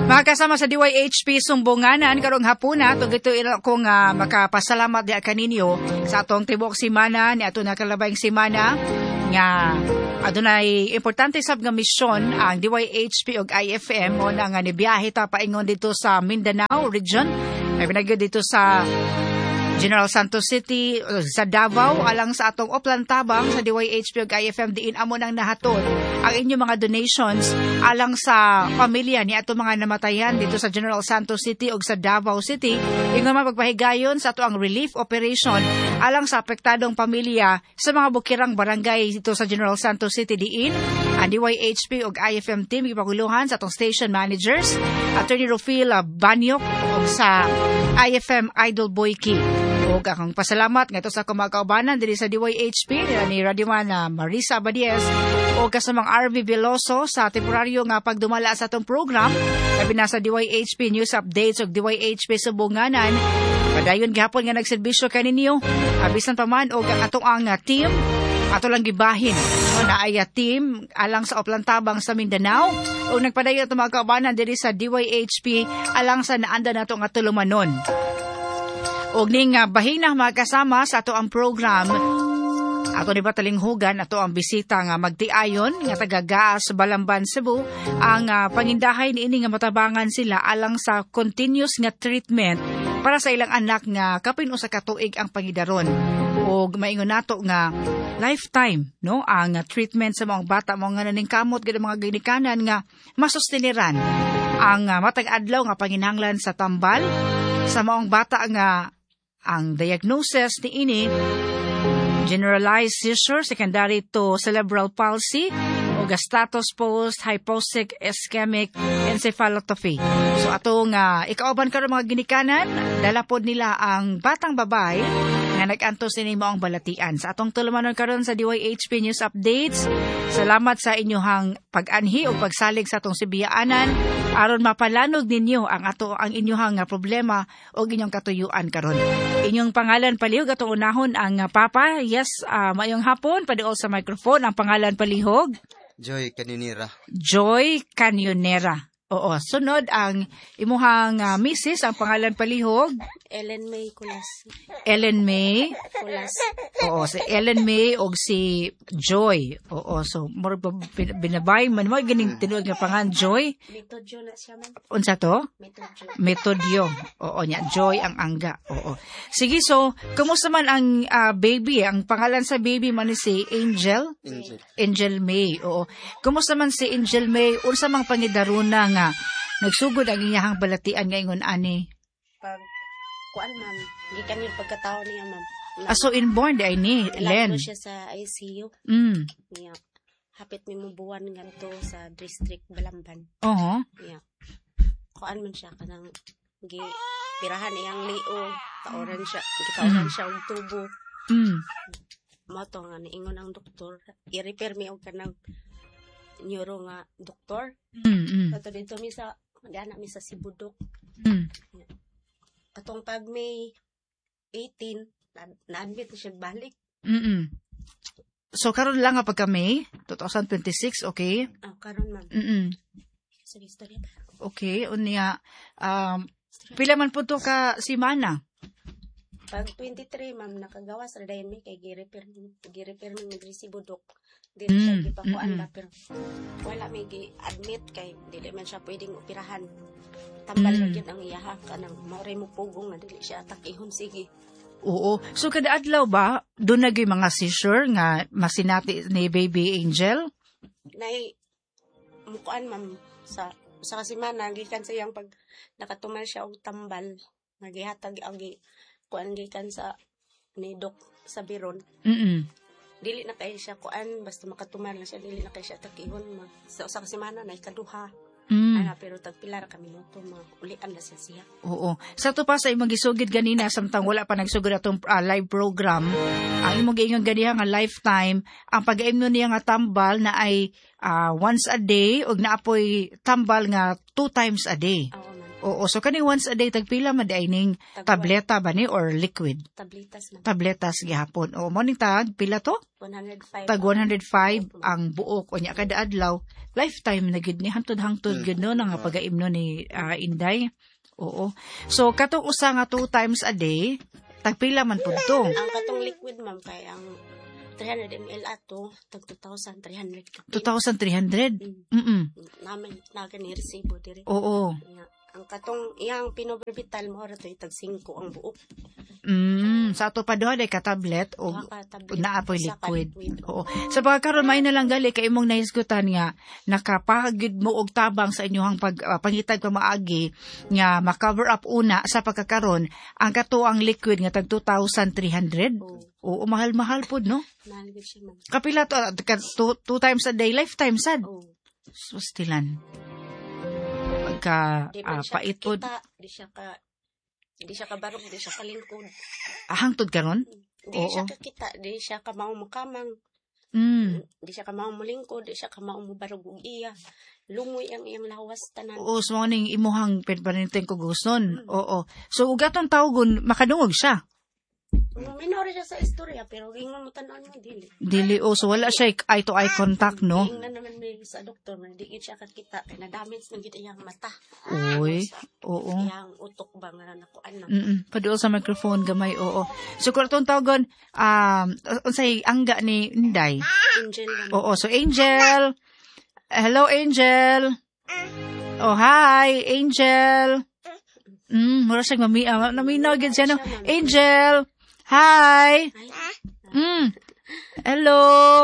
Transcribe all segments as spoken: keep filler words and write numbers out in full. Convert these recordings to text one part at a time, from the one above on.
Mga kasama sa D Y H P Sumbunganan karong hapuna tug ito ko nga makapasalamat di kaninyo sa atong tibok semana ni ato nakalabayng semana nga adunay importante sab nga misyon ang D Y H P ug I F M o na nga nibiyahe ta paingon dito sa Mindanao region ay pinagyo dito sa General Santos City, sa Davao, alang sa atong Oplan Tabang, sa D Y H P ug I F M, diin amo nang nahatod ang inyong mga donations alang sa pamilya ni ato mga namatayan dito sa General Santos City ug sa Davao City. Ingon man pagpahigayon sa ato ang relief operation alang sa apektadong pamilya sa mga bukirang barangay dito sa General Santos City diin. Ang D Y H P ug I F M team ipaguluhan sa atong station managers, Attorney Rufil Banyok ug sa I F M Idol Boyki. O akong pasalamat nga ito sa kumakaubanan diri sa D Y H P ni Radioman Marisa Abadies o kasamang R V Veloso sa temporaryo nga pagdumala sa atong program labi na sa D Y H P News Updates ug D Y H P Sumbunganan. Padayon gihapon nga nagserbisyo kaninyo abisan pa man og atong ang team ato lang gibahin no, na ay team alang sa Oplan Tabang sa Mindanao ug nagpadayon atong mga kaubanan diri sa D Y H P alang sa naanda nato nga tulumanon. Og ning uh, bahina mga kasama sa ato ang program ato ni batalinghugan ato ang bisita nga magtiayon nga taga-Gaas Balamban Cebu ang uh, pangindahay niini nga matabangan sila alang sa continuous nga treatment para sa ilang anak nga kapin usa ka tuig ang pangidaron og maingon nato nga lifetime no ang uh, treatment sa mga bata mo nga naningkamot gid mga ginikanan nga masustiniran ang uh, matag adlaw nga panginahanglan sa tambal sa maong bata nga ang diagnosis ni ini generalized seizure secondary to cerebral palsy o status post hypoxic ischemic encephalopathy. So atong uh, ikauban karon mga ginikanan dala pod nila ang batang babae nga nag-antos ini mo ang balatian. Sa atong tulumanon karon sa D Y H P News Updates. Salamat sa inyohang pag-anhi o pagsalig sa atong sibiyaanan aron mapalanog ninyo ang ato ang inyohang problema o inyong katuyuan karon. Inyong pangalan palihog atong unahon ang uh, Papa. Yes, uh, mayong hapon padiol sa microphone ang pangalan palihog. Joy Canyonera. Joy Canyonera. Oo, sunod ang imuhang uh, missis, ang pangalan palihog? Ellen May Kulas. Ellen May? Kulas. Oo, si Ellen May o si Joy. Oo, so, more binabay man mo, ganing tinuod nga pangan, Joy? Metodyo na siya man. Unsa to? Metodyo. Metodyo. Oo niya, Joy ang angga. Oo. Sige, so, kumusta man ang uh, baby? Ang pangalan sa baby man ni si Angel? Angel. Angel May. Oo. Kumusta man si Angel May? Unsa mang pangidaruna nga nagsugod ang iyahang balatian nga ingon ani? Pag, kuan ma'am, gikan yung pagkatao niya ma'am. Ah, so inborn di ay ni, Len? Nalagdo siya sa I C U. Mm. Niya, hapit may mubuwan nga to sa district Balamban. Oo. Niya, kuan man siya kanang gi pirahan iyang liog, kaoran siya, gikaoran Mm. siya og tubo. Mm. Mo to nga niingon ang doktor, i-repair mi og kanang neuro nga doktor. Mm. Mm. Kato dito mi sa, diana mi sa Sibudok. Mm. Katong pag May eighteen, na- na-admit na siya balik. Mm. So karon lang nga pagka May twenty twenty-six, okay? Ah, karon ma'am. Mm. Sa istorya ba? Okay, unya um pila man po to ka simana? Pag twenty-three, ma'am, nakagawas ra dayon mi kay gi-repair gi-repair mi ng Sibudok. Dili siya Mm, gipakuan mm-mm. ba pero wala mi gi-admit kay dili man siya pwedeng operahan. Tambal Mm. ra gyud ang iyaha kanang maoray mo pugong na dili siya atakihon sige. Oo. So kada adlaw ba doon nagay mga seizure nga masinati ni baby Angel? Nay mukuan ma'am sa sa kasimana gikan sa iyang pag nakatuman siya og tambal nagihatag ang gi kuan gikan sa ni dok sa Biron. Mm. Dili na kay siya kuan basta makatuman lang siya dili na kay siya takihon mag sa usa ka semana na ikaduha. Mm. Ana pero tagpila ra ka minuto mga ulian na siya siya. Oo. Sa to pa sa imong gisugid ganina samtang wala pa nagsugod atong uh, live program, ang imong giingon ganiha nga lifetime, ang pag-aimnon niya nga tambal na ay uh, once a day ug naapoy tambal nga two times a day. Oo man. Oo, so kani once a day tagpila man di ay ning Tagwan. tableta ba ni or liquid? Tablitas man. Tabletas gihapon. O mo ning tag pila to? one hundred five. Tag one hundred five ang buok o nya kada adlaw. Lifetime na gid ni hangtod-hangtod gid no nga pagaimno ni ah, Inday. Oo. So katong usa nga two times a day, tagpila man pud to. Ang katong liquid ma'am kay ang three hundred milliliters ato tag two thousand three hundred ka. two thousand three hundred. Mm. Mm. Namin na gani resibo diri. Oo. Nga, ang katong iyang pinobarbital mo ra to tag five ang buok. Mm, sa ato pa duha day ka tablet o Duha ka tablet, naapoy isa ka liquid. liquid. Oo. Sa pagkakaroon may na lang gali kay imong nahisgutan nga nakapagid mo og tabang sa inyohang pag uh, pangitag pamaagi nga ma-cover up una sa pagkakaroon ang katuang liquid nga tag two thousand three hundred. Oo. Oo, mahal-mahal pud no. Nalagay siya ma'am. Kapila to uh, ka- two, two times a day lifetime sad. Oo. Sustilan. Pagka Di uh, man siya pait pud kakita, di siya ka di siya kabarog, di siya kalingkod. ah, hangtod karon. Di Oo. siya kakita, di siya ka mao makamang, Mm. di siya ka mao mulingkod, di siya ka mao mubarog og iya. Lungoy ang iyang lawas tanan. Oo, so ning imuhang pinpaninteng kuguson. Oo. So ugatong tawgon makadungog siya. Minor siya sa istorya, pero gingon mo tanan mo dili. Dili o so wala siya eye to eye contact no. Gingon naman may sa doktor na di gid siya kakita kay na damage man gid iyang mata. Uy. Sa Oo. iyang utok ba nga nakuan na. Mm. Paduol sa microphone gamay oo. So kurtong tawgon um unsay angga ni Inday. Angel man. Oo, so Angel. Hello Angel. Oh, hi Angel. Mm, mura siya mami uh, naminaw gid siya no. Angel. Hi. Ay, Mm. Hello.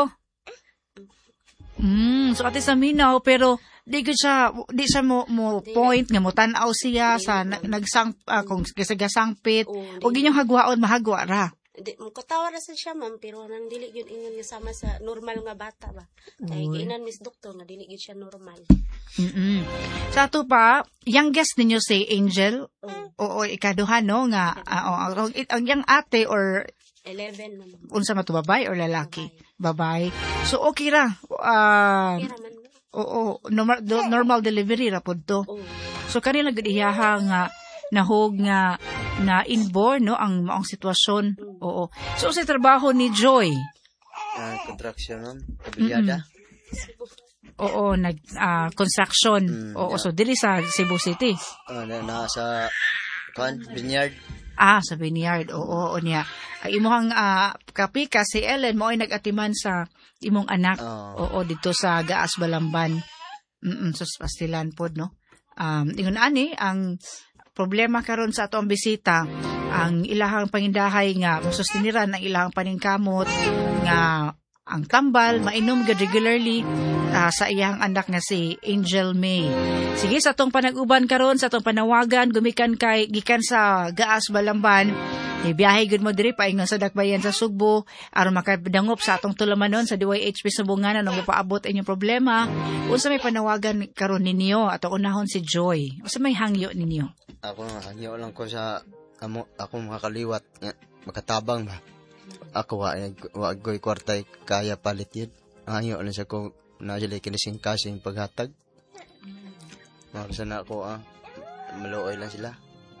Mm, so ate sa minaw pero di gud siya di siya mo, mo point nga mo tan-aw siya sa na, nagsang uh, kung gisagasangpit Oo, o ginyong hagwaon mahagwa ra. di mo katawa ra sa siya ma'am, pero nang dili gyud ingon nga sama sa normal nga bata ba. Kay Uy. kainan mis doktor nga dili gyud siya normal. Mm. Sa ato pa, youngest ninyo si Angel. Oo, Oh, ikaduha no nga uh, oh, ang, ang yang ate or eleven naman. unsa man to babae or lalaki? Babae. So okay ra. Ah, Kira man. oo, normal do- normal delivery ra pud to. Oh, So kanila gud iyaha nga nahog nga na inborn no ang maong sitwasyon. Oo. So sa trabaho ni Joy. Ah, contraction, ma'am. Kabilyada. Oo, nag ah, construction. Mm, Oo, yeah. so dili sa Cebu City. Ah, na, nasa kan vineyard. Ah, sa vineyard. Oo, oo niya. Ay imong uh, kapika si Ellen mo ay nag-atiman sa imong anak. Oo. Oo, dito sa Gaas Balamban. Mm, so pastilan pod no. Um, ingon ani ang problema karon sa atong bisita ang ilahang pangindahay nga musustiniran ang ilahang paningkamot nga ang tambal mainom gud regularly ah, sa iyang anak nga si Angel May. Sige sa atong panag-uban karon sa atong panawagan gumikan kay gikan sa Gaas Balamban. Ibiyahe gud mo diri paingon sa Dakbayan sa Sugbo aron makadangop sa atong tulamanon sa D Y H P Sumbunganan ang mapaabot inyong problema. Unsa may panawagan karon ninyo ato unahon si Joy. Unsa may hangyo ninyo? Ako hangyo lang ko sa amo ako makakaliwat nga makatabang ba. Ako wa wa goy kwartay kaya palit yun. Hangyo lang sa ko na sila kinising kasing paghatag. Mabasa na ako ah. Maluoy lang sila.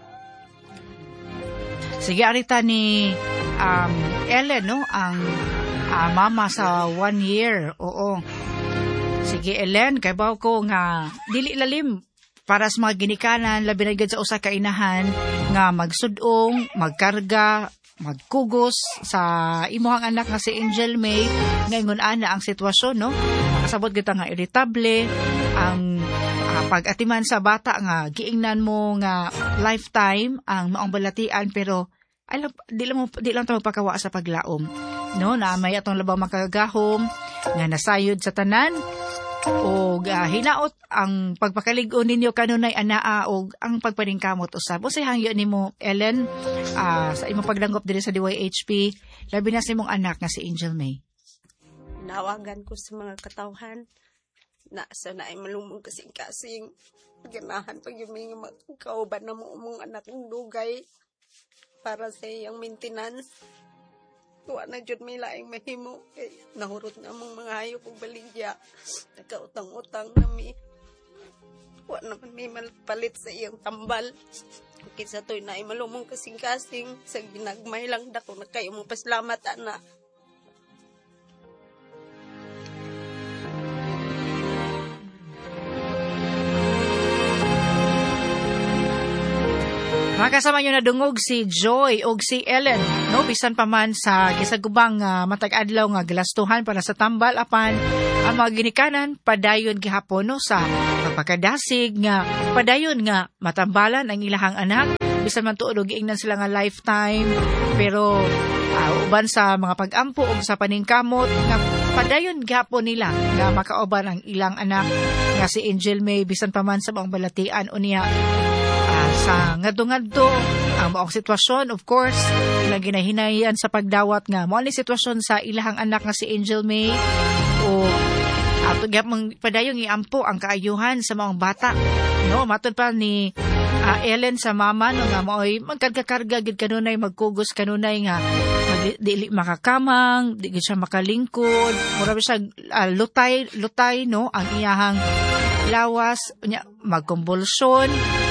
Sige, arita ni um, Ellen, no? Ang ah, mama sa one year. Oo. Sige, Ellen, kay baw ko nga, dili lalim para sa mga ginikanan, labi na gid sa usa ka inahan, nga magsudong, magkarga, magkugos sa imuhang anak nga si Angel May, ngayon ana ang sitwasyon, no? Nakasabot kita nga irritable, ang ah, pag-atiman sa bata nga giingnan mo nga lifetime ang maong balatian pero ay lang, di lang mo di lang ta magpakawa sa paglaom no na may atong labaw makagahom nga nasayod sa tanan o uh, hinaot ang pagpakalig-on ninyo kanunay anaa og ang pagpaningkamot usab usay hangyo nimo Ellen uh, sa imong pagdanggop diri sa D Y H P labi na sa imong anak nga si Angel May. nawagan ko sa mga katawhan na sa naay malumong kasing-kasing ganahan pag yung mga kauban na mo mong anak ng dugay para sa iyang maintenance. Tuwa na dyan may laing mahimo. Kay nahurot na mong mga hayop o baligya. Nagkautang-utang na mi. wa naman may malpalit sa iyang tambal. Kinsa to'y na malumong kasing-kasing sa ginagmay lang dako na kayo mong pasalamat ana. Makasama nyo na dungog si Joy o si Ellen, no? Bisan pa man sa gisagubang uh, matag adlaw nga galastuhan para sa tambal apan ang mga ginikanan padayon gihapon no sa pagpakadasig nga padayon nga matambalan ang ilahang anak bisan man tuod og giingnan sila nga lifetime pero uh, uban sa mga pag-ampo ug sa paningkamot nga padayon gihapon nila nga makauban ang ilang anak nga si Angel May bisan pa man sa mga balatian unya. Uh, sa ngadto-ngadto ang maong sitwasyon, of course, ilang ginahinayan sa pagdawat nga mo ni sitwasyon sa ilahang anak nga si Angel May o ato gyap mang padayong iampo ang kaayuhan sa mga bata. No, matud pa ni uh, Ellen sa mama no nga moy magkarga-karga gid kanunay magkugos kanunay nga mag, dili makakamang, di gid siya makalingkod, mura siya uh, lutay lutay no ang iyahang lawas nya magkonvulsyon.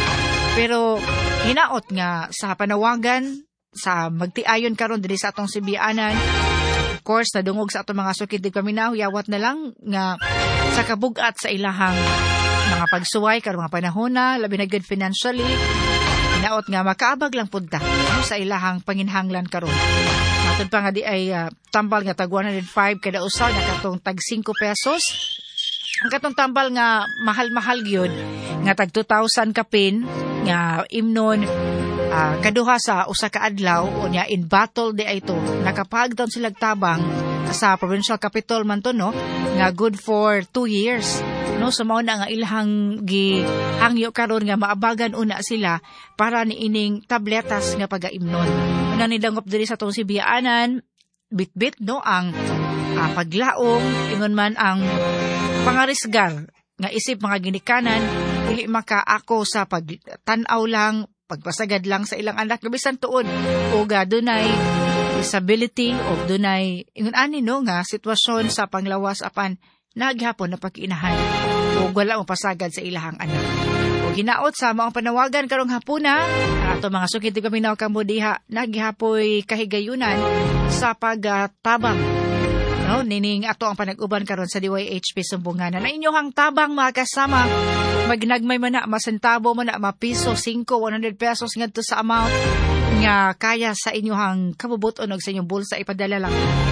Pero hinaot nga sa panawagan sa magtiayon karon diri sa atong Sibianan. Of course, nadungog sa atong mga sukid di paminaw, yawat na lang nga sa kabugat sa ilahang mga pagsuway karong mga panahon na labi na good financially. Hinaot nga makaabag lang punta no, sa ilahang panginhanglan karon. Matod pa nga di ay uh, tambal nga tag one hundred five kada usaw nga katong tag five pesos. Ang katong tambal nga mahal-mahal gyud nga tag two thousand kapin nga imnon uh, kaduha sa usa ka adlaw o nya in battle di ay to nakapagdaw sila tabang sa provincial capital man to no nga good for two years no so mao na nga ilahang gihangyo karon nga maabagan una sila para niining tabletas nga pagaimnon una nidangop diri sa tong Sibianan bit-bit no ang uh, paglaom ingon man ang pangarisgar nga isip mga ginikanan dili makaako sa pagtan-aw lang pagpasagad lang sa ilang anak bisan tuod o ga dunay disability o dunay ingon ani no nga sitwasyon sa panglawas apan naghapon na pag-inahan o wala mo pasagad sa ilahang anak o ginaot sa mga panawagan karong hapuna ato mga sukid kami naw kamo diha naghihapoy kahigayunan sa pagtabang no, nining ato ang panag-uban karon sa D Y H P Sumbunganan. Na inyohang tabang mga kasama, magnagmay man na, masentabo man na, mapiso, five, one hundred pesos ngadto sa amount nga kaya sa inyohang kabubuton og sa inyong bulsa ipadala lang.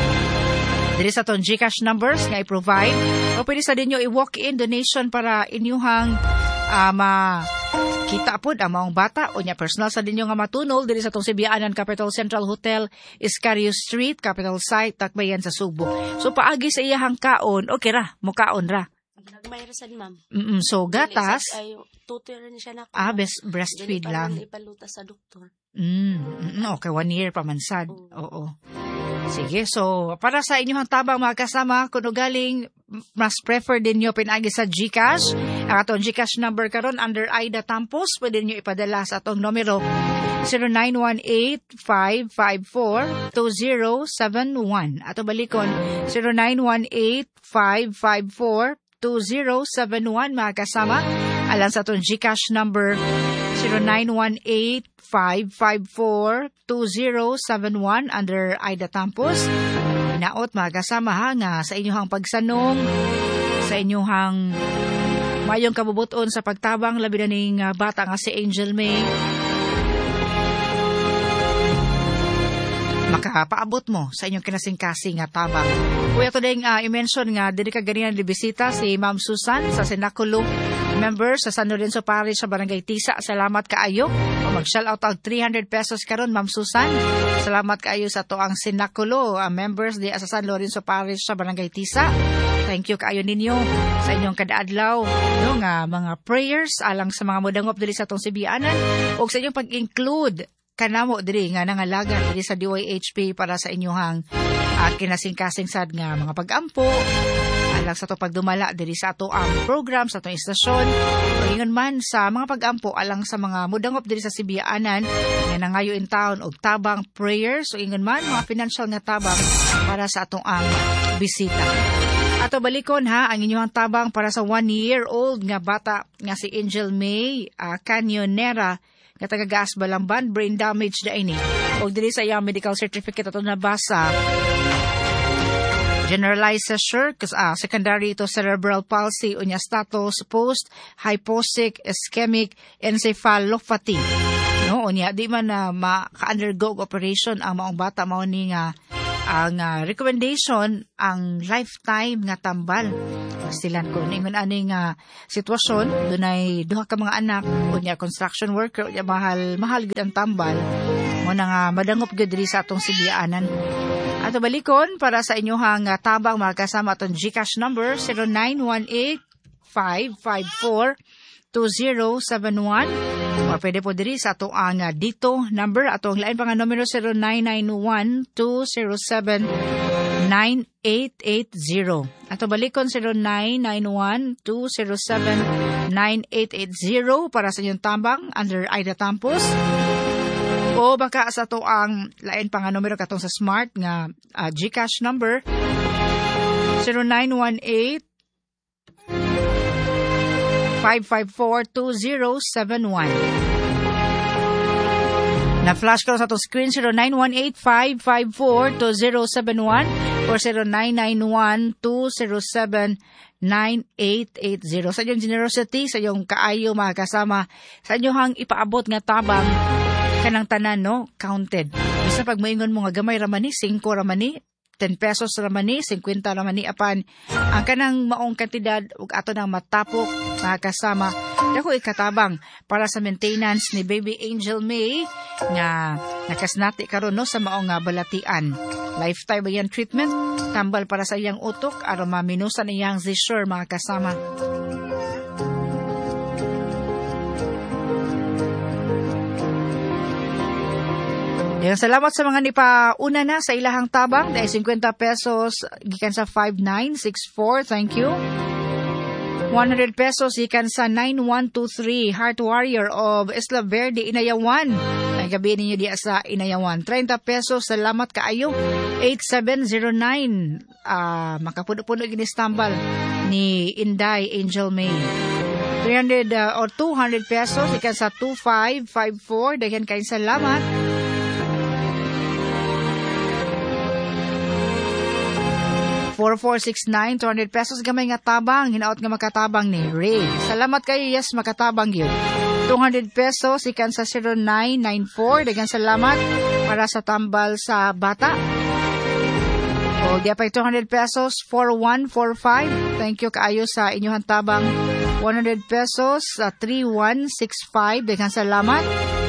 Diri sa ton GCash numbers nga i-provide o pwede sa dinyo i-walk-in donation para inyuhang uh, ma kita pod ang maong bata o nya personal sa dinyo nga matunol diri sa tong Sibianan Capital Central Hotel, Iscario Street, Capital Site, Tacbayan sa Subo. So paagi sa iyahang kaon, okay ra, mukaon ra. Nagmay ra sad ma'am. Mm so gatas ay tutor rin siya na. Ah, best breastfeed Dili lang. Dili pa ipalutas sa doktor. Mm, okay, one year pa man sad. Oo. Sige, so para sa inyong tabang mga kasama, kung galing mas prefer din nyo pinagi sa GCash. Ang atong GCash number karon under Aida Tampos, pwede nyo ipadala sa atong numero zero nine one eight, five five four, two zero seven one. Ato balikon zero nine one eight, five five four, two zero seven one mga kasama. Alang sa atong GCash number zero nine one eight, five five four, two zero seven one under Aida Tampos. Naot mga kasama ha nga sa inyong pagsanong, sa inyong mayong kabubuton sa pagtabang labi na ning uh, bata nga si Angel May. Makapaabot mo sa inyong kinasing-kasing nga tabang. Kuya to ding uh, i-mention nga dili ka ganiyan libisita si Ma'am Susan sa Sinaculo member sa San Lorenzo Parish sa Barangay Tisa. Salamat kaayo. Mag-shout out og three hundred pesos karon Ma'am Susan. Salamat kaayo sa to ang Sinaculo uh, members di sa San Lorenzo Parish sa Barangay Tisa. Thank you kaayo ninyo sa inyong kadaadlaw no nga mga prayers alang sa mga modangop diri sa tong Sibianan ug sa inyong pag-include kanamo diri nga nangalaga diri sa D Y H P para sa inyohang uh, kinasing-kasing sad nga mga pag-ampo alang sa to pagdumala diri sa ato ang program sa atong istasyon o ingon man sa mga pag-ampo alang sa mga mudangop diri sa Sibianan nga nangayo in town og tabang prayers o ingon man mga financial nga tabang para sa atong ang bisita. Ato balikon ha ang inyong tabang para sa one-year-old nga bata nga si Angel May uh, Canyonera nga taga Gaas Balamban, brain damage na ini. Og diri sa iyang medical certificate ato nabasa generalized seizure, uh, secondary to cerebral palsy, unya status post hypoxic ischemic encephalopathy. No, unya di man na uh, maka-undergo operation ang maong bata mao ni nga ang uh, recommendation ang lifetime nga tambal. Silan ko ningon ani nga sitwasyon dunay duha ka mga anak unya construction worker unya mahal mahal gid ang tambal mo na nga madangop gid diri sa atong sibyaanan. Ato balikon para sa inyohang uh, tabang makasama atong GCash number zero nine one eight five five four two zero seven one. O pwede po diri sa ato ang uh, dito number atong lain pa nga numero zero nine nine one two zero seven nine eight eight zero. Ato balikon zero nine nine one two zero seven nine eight eight zero para sa inyong tabang under Aida Tampos. O baka sa to ang lain pa nga numero katong sa smart nga uh, GCash number zero nine one eight five five four two zero seven one. Na-flash ko sa to screen zero nine one eight five five four two zero seven one or zero nine nine one two zero seven nine eight eight zero. Sa inyong generosity, sa inyong kaayo mga kasama, sa inyong ipaabot nga tabang kanang tanan, no? Counted. Bisa pag moingon mo nga gamay ramani, five ramani, ten pesos ramani, fifty ramani apan ang kanang maong kantidad ug ato nang matapok mga kasama. Dako ikatabang para sa maintenance ni Baby Angel May nga nakasnati karon no sa maong nga balatian. Lifetime yan treatment, tambal para sa iyang utok aron maminusan iyang seizure mga kasama. Yan, salamat sa mga nipauna na sa ilahang tabang. Dahil fifty pesos, gikan sa five nine six four. Thank you. one hundred pesos, gikan sa nine one two three. Heart Warrior of Isla Verde, Inayawan. Ang gabi ninyo diya sa Inayawan. thirty pesos, salamat kaayo. eight seven zero nine. Uh, makapuno-puno ginistambal ni Inday Angel May. three hundred uh, or two hundred pesos, gikan sa two five five four. Daghan kayo salamat. four four six nine, two hundred pesos gamay nga tabang, hinaot nga makatabang ni Ray. Salamat kayo, yes, makatabang yun. two hundred pesos, ikan sa zero nine nine four, dagan salamat para sa tambal sa bata. O, di pa two hundred pesos, four one four five, thank you kaayo sa inyong tabang. one hundred pesos, uh, three one six five, dagan salamat.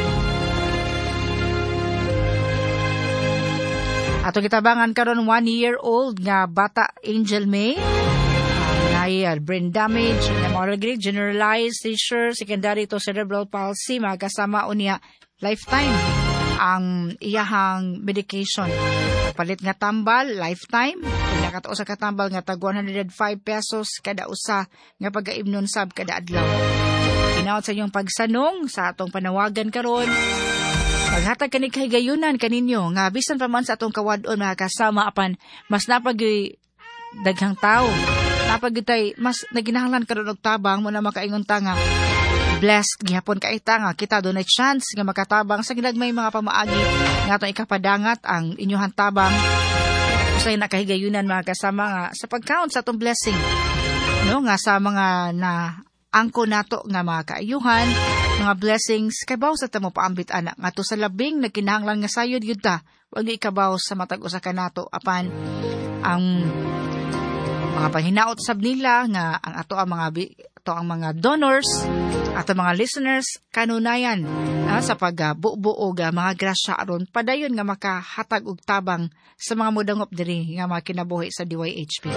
Ato kitabangan karon one-year-old nga bata Angel May. Nay brain damage, moral grade, generalized seizure, secondary to cerebral palsy, magkasama unya lifetime ang iyahang medication. Palit nga tambal, lifetime. Kung nakatao sa katambal nga tag one hundred five pesos kada usa nga pag-aimnon sab kada adlaw. Inaot sa inyong pagsanong sa atong panawagan karon. Paghatag kani kay gayunan kaninyo nga bisan pa man sa atong kawadon mga kasama apan mas napagi daghang tao napagi tay mas naginahanglan karon og tabang mo na makaingon ta nga blessed gihapon ka ita nga kita dunay chance nga makatabang sa ginagmay mga pamaagi nga atong ikapadangat ang inyong tabang usay nakahigayunan mga kasama nga sa pag-count sa atong blessing no nga sa mga na angko nato nga mga kaayuhan mga blessings kay baw sa tamo paambit anak nga to sa labing nagkinahanglan nga sayod yun ta wag ikabaw sa matag usa ka nato apan ang mga pahinaot sab nila nga ang ato ang mga ato ang mga donors ato mga listeners kanunayan ah, sa pagbuo-buo ga mga grasya aron padayon nga makahatag og tabang sa mga mudangop diri nga mga kinabuhi sa D Y H P.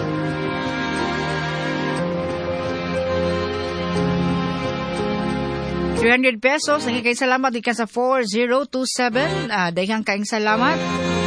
three hundred pesos, naging kayo salamat, ikan sa four zero two seven, uh, daghang kaing salamat.